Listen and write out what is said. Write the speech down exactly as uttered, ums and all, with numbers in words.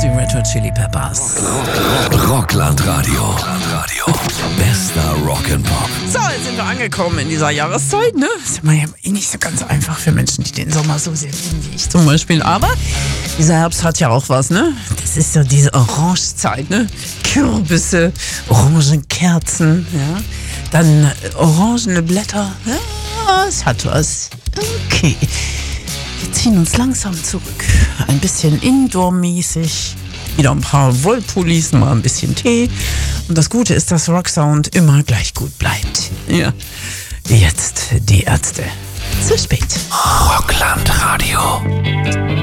Red Hot Chili Peppers. Rockland Radio. Bester Rock'n'Pop. So, jetzt sind wir angekommen in dieser Jahreszeit, ne? Ist immer ja eh nicht so ganz einfach für Menschen, die den Sommer so sehr lieben wie ich zum Beispiel. Aber dieser Herbst hat ja auch was, ne? Das ist so diese Orangezeit, ne? Kürbisse, Orangenkerzen, ja? Dann äh, orangene Blätter. Ja, es hat was. Okay. Wir ziehen uns langsam zurück. Ein bisschen Indoor-mäßig. Wieder ein paar Wollpullis, mal ein bisschen Tee. Und das Gute ist, dass Rocksound immer gleich gut bleibt. Ja. Jetzt die Ärzte. Zu spät. Rockland Radio.